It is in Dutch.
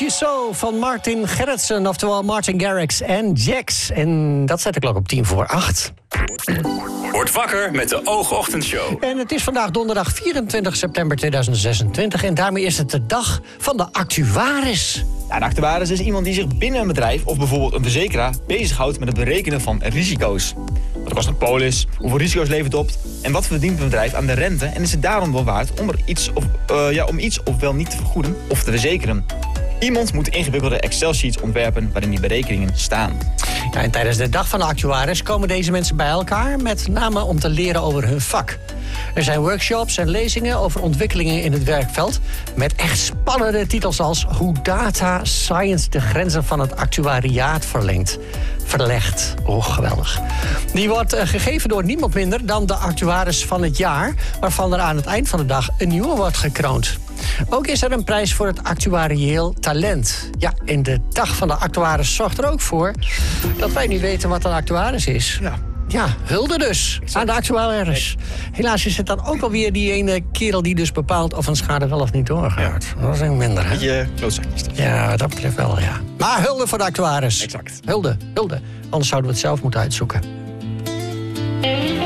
You So van Martin Gerritsen, oftewel Martin Garrix en Jax. En dat zet de klok op 7:50. Word wakker met de Oogochtendshow. En het is vandaag donderdag 24 september 2026 en daarmee is het de dag van de actuaris. Ja, een actuaris is iemand die zich binnen een bedrijf of bijvoorbeeld een verzekeraar bezighoudt met het berekenen van risico's. Wat kost een polis, hoeveel risico's levert het op en wat verdient een bedrijf aan de rente en is het daarom wel waard om iets of wel niet te vergoeden of te verzekeren. Iemand moet ingewikkelde Excel-sheets ontwerpen waarin die berekeningen staan. Ja, en tijdens de dag van de actuaris komen deze mensen bij elkaar, met name om te leren over hun vak. Er zijn workshops en lezingen over ontwikkelingen in het werkveld, met echt spannende titels als hoe data science de grenzen van het actuariaat verlegt. Oh, geweldig. Die wordt gegeven door niemand minder dan de actuaris van het jaar, waarvan er aan het eind van de dag een nieuwe wordt gekroond. Ook is er een prijs voor het actuarieel talent. Ja, en de dag van de actuaris zorgt er ook voor dat wij nu weten wat een actuaris is. Ja, hulde dus aan de actuaris. Helaas is het dan ook alweer die ene kerel die dus bepaalt of een schade wel of niet doorgaat. Ja. Dat is een minder, hè? Beetje klootzakjes. Ja, wat dat betreft wel, ja. Maar hulde voor de actuaris. Exact. Hulde. Anders zouden we het zelf moeten uitzoeken.